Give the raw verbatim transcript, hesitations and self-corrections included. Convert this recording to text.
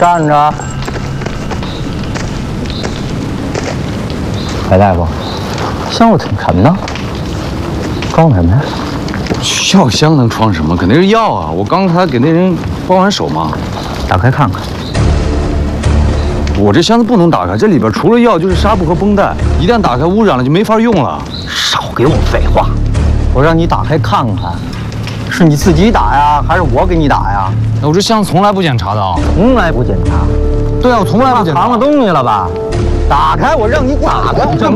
站着。白大夫，箱子挺沉的，装什么呀？ 药箱能装什么？肯定是药啊！我刚才给那人包完手嘛。 打开看看。 我这箱子不能打开，这里边除了药就是纱布和绷带，一旦打开污染了就没法用了。 少给我废话！我让你打开看看，是你自己打呀，还是我给你打呀？ 我这箱子从来不检查的啊， 从来不检查。 对啊，我从来不检查。 藏了东西了吧？打开，我让你打开。